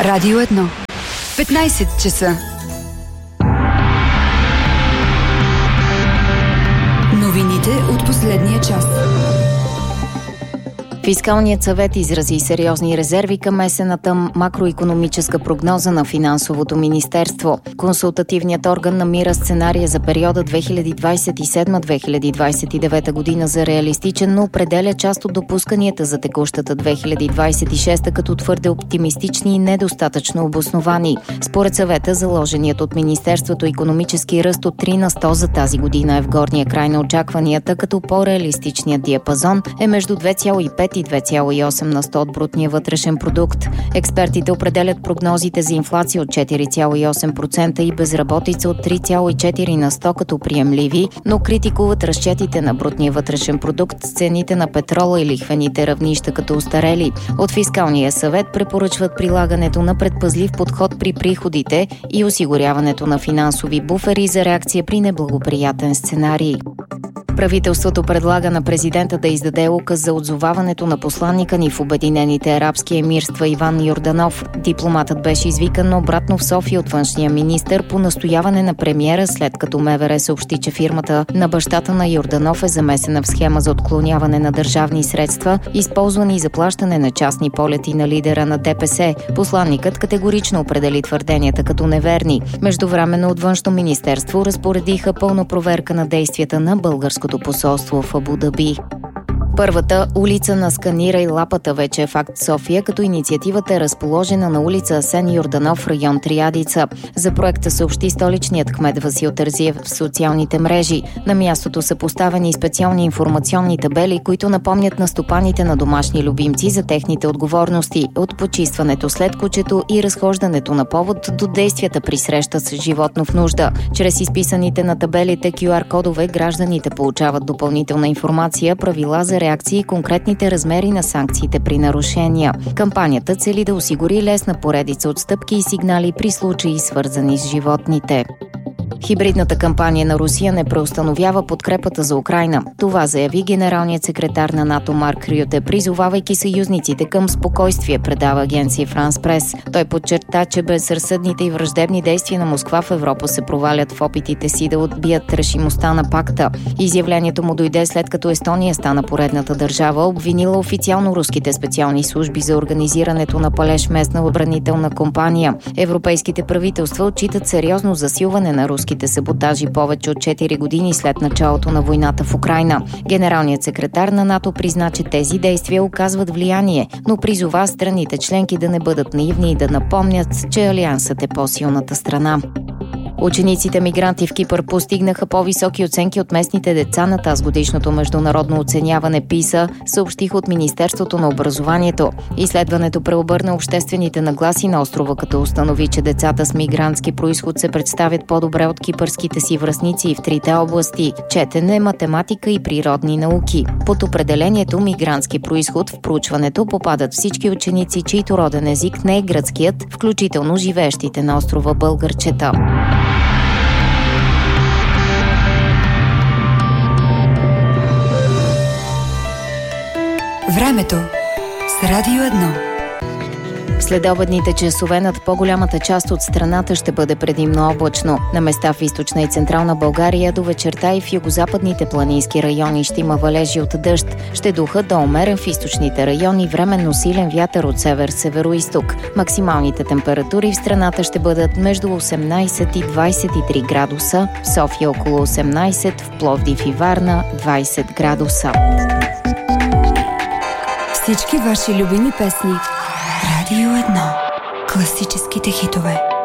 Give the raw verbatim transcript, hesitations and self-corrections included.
Радио едно. петнайсет часа. Новините от последния час. Фискалният съвет изрази сериозни резерви към есенната макроикономическа прогноза на Финансовото министерство. Консултативният орган намира сценария за периода две хиляди двайсет и седма - две хиляди двайсет и девета година за реалистичен, но определя част от допусканията за текущата две хиляди двайсет и шеста като твърде оптимистични и недостатъчно обосновани. Според съвета, заложеният от Министерството икономически ръст от три на сто за тази година е в горния край на очакванията, като по-реалистичният диапазон е между две цяло и пет и две цяло и осем на сто от брутния вътрешен продукт. Експертите определят прогнозите за инфлация от четири цяло и осем процента и безработица от три цяло и четири на сто като приемливи, но критикуват разчетите на брутния вътрешен продукт, цените на петрола и лихвените равнища като устарели. От Фискалния съвет препоръчват прилагането на предпазлив подход при приходите и осигуряването на финансови буфери за реакция при неблагоприятен сценарий. Правителството предлага на президента да издаде указ за отзоваването на посланника ни в Обединените арабски емирства Иван Йорданов. Дипломатът беше извикан обратно в София от външния министър по настояване на премиера, след като МВР съобщи, че фирмата на бащата на Йорданов е замесена в схема за отклоняване на държавни средства, използвани за плащане на частни полети на лидера на ДПС. Посланникът категорично определи твърденията като неверни. Междувременно от Външно министерство разпоредиха пълна проверка на действията на българското посолство в Абу Даби. Първата улица на Сканирай лапата вече е факт в София, като инициативата е разположена на улица Асен Йорданов, район Триадица. За проекта съобщи столичният кмет Васил Терзиев в социалните мрежи. На мястото са поставени специални информационни табели, които напомнят на стопаните на домашни любимци за техните отговорности, от почистването след кучето и разхождането на повод до действията при среща с животно в нужда. Чрез изписаните на табелите кю ар кодове гражданите получават допълнителна информация, правила за реакции и конкретните размери на санкциите при нарушения. Кампанията цели да осигури лесна поредица от стъпки и сигнали при случаи, свързани с животните. Хибридната кампания на Русия не преустановява подкрепата за Украйна. Това заяви генералният секретар на НАТО Марк Рюте, призовавайки съюзниците към спокойствие, предава агенция Франс Прес. Той подчерта, че безразсъдните и враждебни действия на Москва в Европа се провалят в опитите си да отбият решимостта на пакта. Изявлението му дойде след като Естония стана поредната държава, обвинила официално руските специални служби за организирането на палеж местна отбранителна компания. Европейските правителства отчитат сериозно засилване на руските саботажи повече от четири години след началото на войната в Украйна. Генералният секретар на НАТО призна, че тези действия оказват влияние, но призова страните членки да не бъдат наивни и да напомнят, че Алиансът е по-силната страна. Учениците мигранти в Кипър постигнаха по-високи оценки от местните деца на тазгодишното международно оценяване ПИСА, съобщиха от Министерството на образованието. Изследването преобърна обществените нагласи на острова, като установи, че децата с мигрантски произход се представят по-добре от кипърските си връстници в трите области – четене, математика и природни науки. Под определението мигрантски произход в проучването попадат всички ученици, чийто роден език не е гръцкият, включително живеещите на острова българчета. Времето с Радио едно. Следобедните часове над по-голямата част от страната ще бъде предимно облачно. На места в източна и централна България до вечерта и в югозападните планински райони ще има валежи от дъжд. Ще духа до умерен в източните райони, временно силен вятър от север-североизток. Максималните температури в страната ще бъдат между осемнайсет и двайсет и три градуса, в София около осемнайсет, в Пловдив и Варна двайсет градуса. Всички ваши любими песни. Радио едно. Класическите хитове.